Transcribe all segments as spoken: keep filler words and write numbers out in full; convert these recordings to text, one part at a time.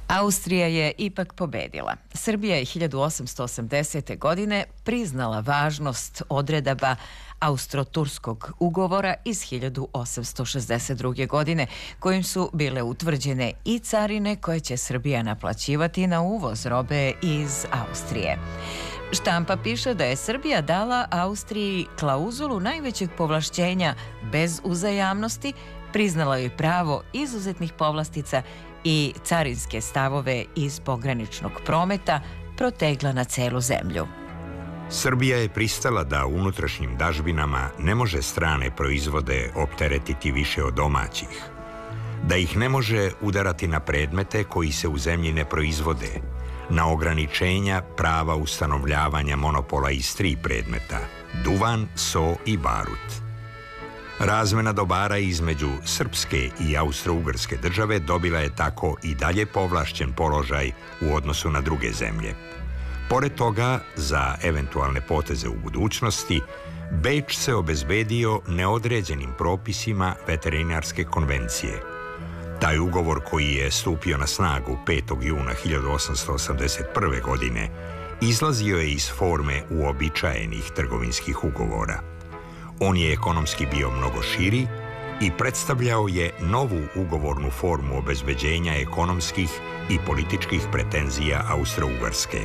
Austrija je ipak pobedila. Srbija je hiljadu osamsto osamdesete. godine priznala važnost odredaba Austro-Turskog ugovora iz hiljadu osamsto šezdeset druge. godine, kojim su bile utvrđene i carine koje će Srbija naplaćivati na uvoz robe iz Austrije. Štampa piše da je Srbija dala Austriji klauzulu najvećeg povlašćenja bez uzajamnosti, priznala joj pravo izuzetnih povlastica i carinske stavove iz pograničnog prometa protegla na celu zemlju. Srbija je pristala da u unutrašnjim dažbinama ne može strane proizvode opteretiti više od domaćih, da ih ne može udarati na predmete koji se u zemlji ne proizvode, na ograničenja prava ustanovljavanja monopola iz tri predmeta – duvan, so i barut. Razmena dobara između Srpske i Austro-Ugarske države dobila je tako i dalje povlašćen položaj u odnosu na druge zemlje. Pored toga, za eventualne poteze u budućnosti, Beč se obezbedio neodređenim propisima veterinarske konvencije. Taj ugovor, koji je stupio na snagu petog juna hiljadu osamsto osamdeset prve. godine, izlazio je iz forme uobičajenih trgovinskih ugovora. On je ekonomski bio mnogo širi i predstavljao je novu ugovornu formu obezbeđenja ekonomskih i političkih pretenzija Austro-Ugarske.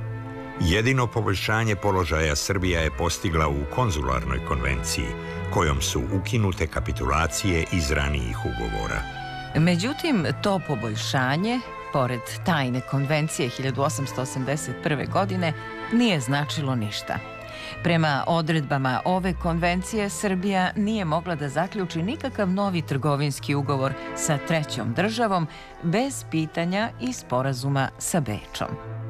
Jedino poboljšanje položaja Srbija je postigla u konzularnoj konvenciji, kojom su ukinute kapitulacije iz ranijih ugovora. Međutim, to poboljšanje, pored tajne konvencije hiljadu osamsto osamdeset prve. godine, nije značilo ništa. Prema odredbama ove konvencije, Srbija nije mogla da zaključi nikakav novi trgovinski ugovor sa trećom državom bez pitanja i sporazuma sa Bečom.